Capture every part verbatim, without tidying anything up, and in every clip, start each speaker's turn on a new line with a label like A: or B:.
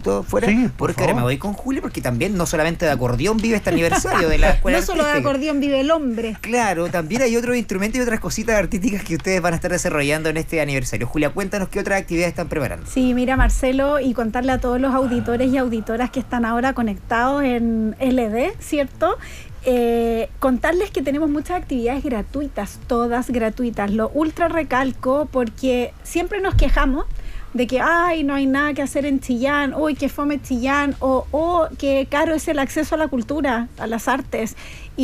A: minutitos fuera?
B: Sí, por
A: porque
B: favor.
A: ahora me voy con Julia, porque también no solamente de acordeón vive este aniversario de la escuela
C: No solo de
A: artística.
C: acordeón vive el hombre.
A: Claro, también hay otros instrumentos y otras cositas artísticas que ustedes van a estar desarrollando en este aniversario. Julia, cuéntanos qué otras actividades están preparando.
C: Sí, mira, Marcelo, y contarle a todos los auditores y auditoras que están ahora conectados en L D, ¿cierto? Eh, contarles que tenemos muchas actividades gratuitas, todas gratuitas. Lo ultra recalco porque siempre nos quejamos de que ay, no hay nada que hacer en Chillán, uy, que fome Chillán, o oh, qué caro es el acceso a la cultura, a las artes.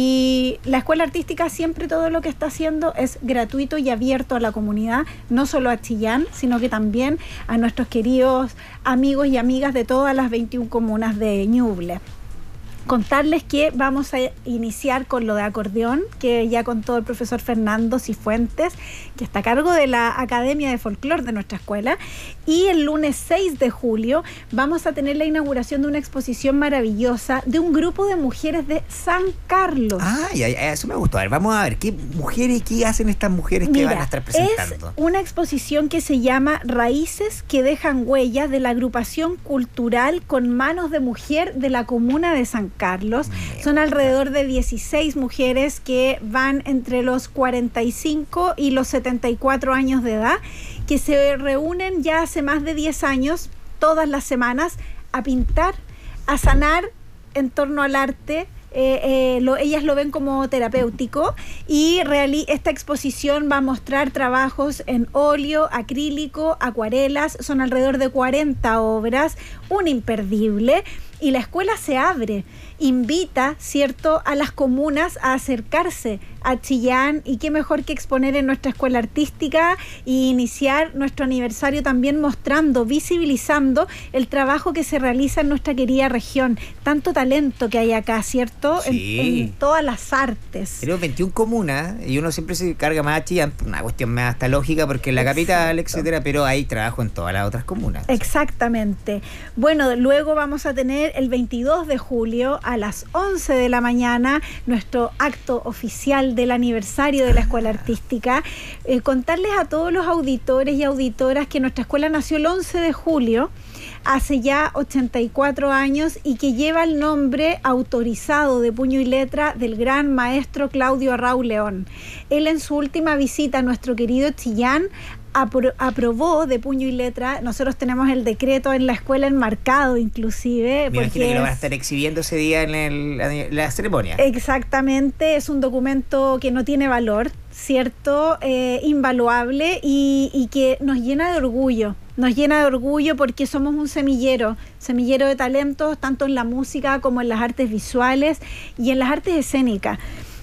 C: Y la escuela artística siempre todo lo que está haciendo es gratuito y abierto a la comunidad, no solo a Chillán, sino que también a nuestros queridos amigos y amigas de todas las veintiuna comunas de Ñuble. Contarles que vamos a iniciar con lo de acordeón, que ya contó el profesor Fernando Cifuentes, que está a cargo de la Academia de Folclor de nuestra escuela. Y el lunes seis de julio vamos a tener la inauguración de una exposición maravillosa de un grupo de mujeres de San Carlos.
A: Ay, ay, eso me gustó. A ver, vamos a ver, ¿qué mujeres, qué hacen estas mujeres que
C: Mira,
A: van a estar presentando?
C: Es una exposición que se llama Raíces que dejan huellas, de la agrupación cultural con manos de mujer de la comuna de San Carlos. Son alrededor de dieciséis mujeres que van entre los cuarenta y cinco y los setenta y cuatro años de edad, que se reúnen ya hace más de diez años, todas las semanas, a pintar, a sanar en torno al arte. Eh, eh, lo, ellas lo ven como terapéutico, y reali- esta exposición va a mostrar trabajos en óleo, acrílico, acuarelas. Son alrededor de cuarenta obras, un imperdible, y la escuela se abre, invita, ¿cierto?, a las comunas a acercarse a Chillán, y qué mejor que exponer en nuestra escuela artística y iniciar nuestro aniversario también mostrando, visibilizando el trabajo que se realiza en nuestra querida región. Tanto talento que hay acá, ¿cierto?
A: Sí.
C: En, en todas las artes.
A: Tenemos veintiuna comunas y uno siempre se carga más a Chillán, una cuestión más hasta lógica porque es la capital,
C: Exacto.
A: etcétera, pero hay trabajo en todas las otras comunas.
C: Exactamente. Bueno, luego vamos a tener el veintidós de julio a las once de la mañana nuestro acto oficial del aniversario de la Escuela Artística. Eh, contarles a todos los auditores y auditoras que nuestra escuela nació el once de julio, hace ya ochenta y cuatro años, y que lleva el nombre autorizado de puño y letra del gran maestro Claudio Arrau León. Él, en su última visita a nuestro querido Chillán, apro- aprobó de puño y letra. Nosotros tenemos el decreto en la escuela enmarcado, inclusive.
A: Me imagino que lo van a
C: es-
A: estar exhibiendo ese día en el- la, la ceremonia.
C: Exactamente, es un documento que no tiene valor, ¿cierto? Eh, invaluable, y, y que nos llena de orgullo. Nos llena de orgullo porque somos un semillero, semillero de talentos, tanto en la música como en las artes visuales y en las artes escénicas.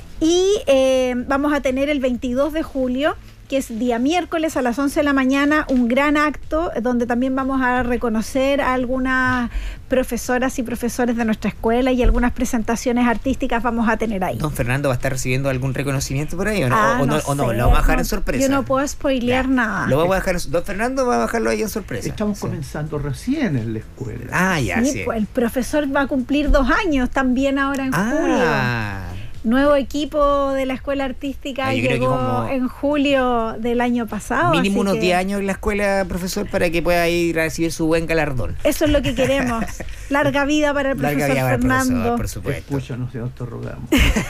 C: Y eh, vamos a tener el veintidós de julio, que es día miércoles a las once de la mañana, un gran acto donde también vamos a reconocer a algunas profesoras y profesores de nuestra escuela, y algunas presentaciones artísticas vamos a tener ahí.
A: ¿Don Fernando va a estar recibiendo algún reconocimiento por ahí o no?
C: Ah,
A: o, o
C: no
A: no, o no,
C: sé,
A: lo vamos a dejar
C: no,
A: en sorpresa.
C: Yo no puedo spoilear
A: Ya,
C: nada.
A: Lo vamos a dejar en, Don Fernando va a bajarlo ahí en sorpresa.
B: Estamos
A: Sí.
B: comenzando recién en la escuela.
A: Ah, ya,
C: Sí,
A: sí.
C: pues, el profesor va a cumplir dos años también ahora en julio.
A: Ah,
C: Nuevo equipo de la escuela artística
A: Ah, yo creo que
C: llegó
A: como
C: en julio del año pasado.
A: mínimo
C: así
A: unos
C: que
A: diez años en la escuela, profesor, para que pueda ir a recibir su buen galardón.
C: eso es lo que queremos. Larga vida para el
A: Larga
C: profesor
A: vida para el
C: Fernando.
A: profesor, por supuesto.
B: Escúchanos y nos te rogamos.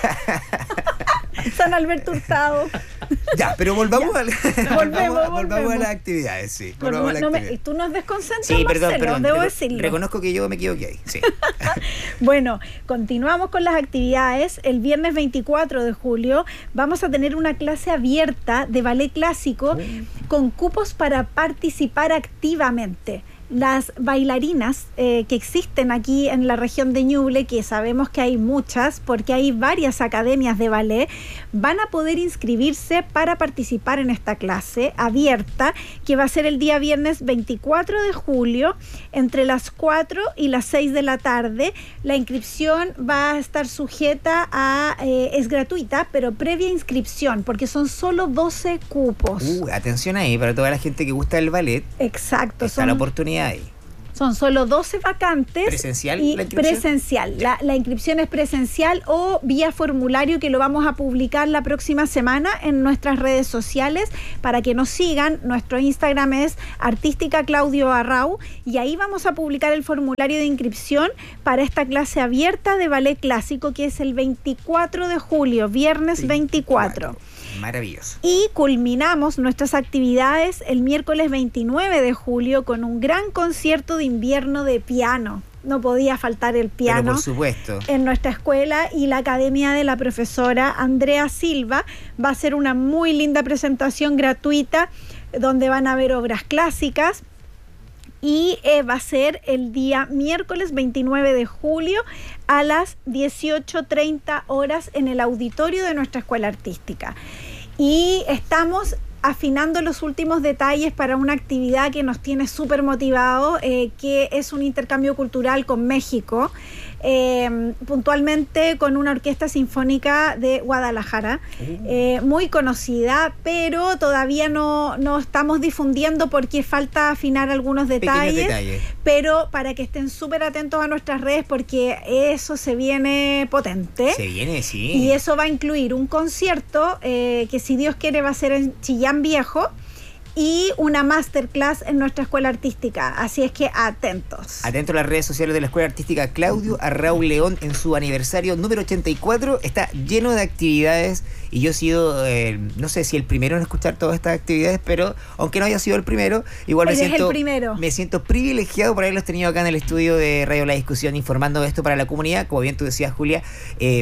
C: San Alberto Hurtado.
A: Ya, pero volvamos,
C: Ya.
A: a, la-
C: Volvemos,
A: volvamos, volvamos
C: volvemos.
A: a las actividades, sí.
C: Por-
A: volvamos a la
C: no me-
A: actividad.
C: tú nos desconcentras,
A: Sí, perdón,
C: Marcelo,
A: perdón.
C: debo
A: reco-
C: decirlo.
A: Reconozco que yo me equivoqué ahí. Sí.
C: Bueno, continuamos con las actividades. El viernes veinticuatro de julio vamos a tener una clase abierta de ballet clásico con cupos para participar activamente. Las bailarinas eh, que existen aquí en la región de Ñuble, que sabemos que hay muchas porque hay varias academias de ballet, van a poder inscribirse para participar en esta clase abierta, que va a ser el día viernes veinticuatro de julio entre las cuatro y las seis de la tarde. La inscripción va a estar sujeta a, eh, es gratuita, pero previa inscripción, porque son solo doce cupos.
A: Uh, atención ahí, para toda la gente que gusta del ballet,
C: Exacto.
A: está
C: son
A: la oportunidad ahí.
C: Son solo doce vacantes.
A: ¿Presencial
C: y
A: la inscripción?
C: Presencial. La, la inscripción es presencial o vía formulario, que lo vamos a publicar la próxima semana en nuestras redes sociales para que nos sigan. Nuestro Instagram es Artística Claudio Arrau y ahí vamos a publicar el formulario de inscripción para esta clase abierta de ballet clásico, que es el veinticuatro de julio, viernes veinticuatro.
A: Maravilloso.
C: Y culminamos nuestras actividades el miércoles veintinueve de julio con un gran concierto de invierno de piano. No podía faltar el piano.
A: Pero por supuesto.
C: En nuestra escuela, y la academia de la profesora Andrea Silva va a ser una muy linda presentación gratuita donde van a haber obras clásicas. Y eh, va a ser el día miércoles veintinueve de julio a las dieciocho treinta horas en el auditorio de nuestra escuela artística. Y estamos afinando los últimos detalles para una actividad que nos tiene súper motivados, eh, que es un intercambio cultural con México, eh, puntualmente con una orquesta sinfónica de Guadalajara, eh, muy conocida, pero todavía no, no estamos difundiendo porque falta afinar algunos detalles,
A: detalles.
C: Pero para que estén súper atentos a nuestras redes porque eso se viene potente.
A: Se viene, sí.
C: Y eso va a incluir un concierto eh, que, si Dios quiere, va a ser en Chillán Viejo, y una masterclass en nuestra escuela artística. Así es que atentos.
A: Atentos a las redes sociales de la Escuela Artística Claudio Arrau León en su aniversario número ochenta y cuatro. Está lleno de actividades y yo he sido, eh, no sé si el primero en escuchar todas estas actividades, pero aunque no haya sido el primero, igual me
C: Eres
A: siento,
C: el primero.
A: me siento privilegiado por haberlos tenido acá en el estudio de Radio La Discusión, informando de esto para la comunidad. Como bien tú decías, Julia, eh,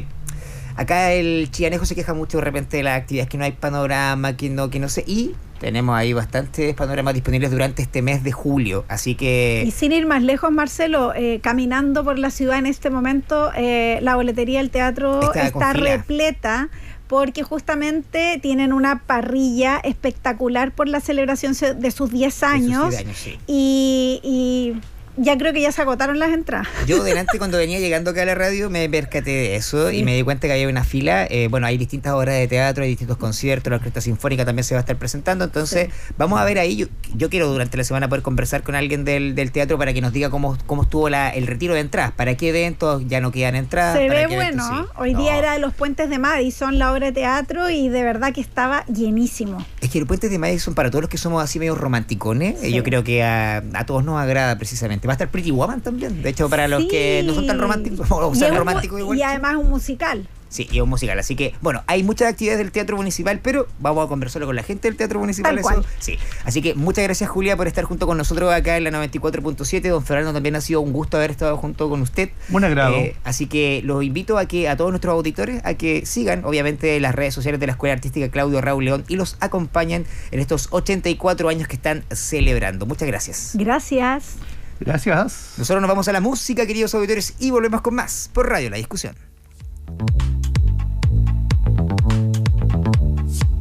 A: acá el chillanejo se queja mucho de repente de las actividades, que no hay panorama, que no, que no sé, y tenemos ahí bastantes panoramas disponibles durante este mes de julio, así que...
C: Y sin ir más lejos, Marcelo, eh, caminando por la ciudad en este momento, eh, la boletería del teatro
A: está,
C: está repleta, porque justamente tienen una parrilla espectacular por la celebración de sus diez años,
A: de sus años sí.
C: y... y ya creo que ya se agotaron las entradas.
A: Yo delante, cuando venía llegando acá a la radio, me percaté de eso, sí. Y me di cuenta que había una fila. Eh, bueno, hay distintas obras de teatro, hay distintos conciertos, la Orquesta Sinfónica también se va a estar presentando. Entonces, sí. Vamos a ver ahí. Yo, yo quiero durante la semana poder conversar con alguien del, del teatro para que nos diga cómo, cómo estuvo la, el retiro de entradas, para qué eventos ya no quedan entradas.
C: Se
A: para
C: ve bueno.
A: Eventos, sí.
C: Hoy
A: no.
C: día era de los Puentes de Madison, la obra de teatro, y de verdad que estaba llenísimo.
A: Es que los Puentes de Madison, para todos los que somos así medio romanticones, sí. eh, yo creo que a, a todos nos agrada precisamente. Va a estar Pretty Woman también, de hecho, para los sí. que no son tan románticos, o sea, románticos igual.
C: Y además un musical.
A: Sí, y un musical, así que, bueno, hay muchas actividades del Teatro Municipal, pero vamos a conversarlo con la gente del Teatro Municipal.
C: Tal cual.
A: Eso, sí. Así que muchas gracias, Julia, por estar junto con nosotros acá en la noventa y cuatro punto siete. Don Fernando, también ha sido un gusto haber estado junto con usted.
B: Un agrado.
A: Eh, así que los invito a que a todos nuestros auditores a que sigan, obviamente, las redes sociales de la Escuela Artística Claudio Arrau León y los acompañen en estos ochenta y cuatro años que están celebrando. Muchas gracias.
C: Gracias.
B: Gracias.
A: Nosotros nos vamos a la música, queridos auditores, y volvemos con más por Radio La Discusión.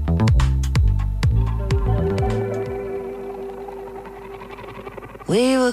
A: We were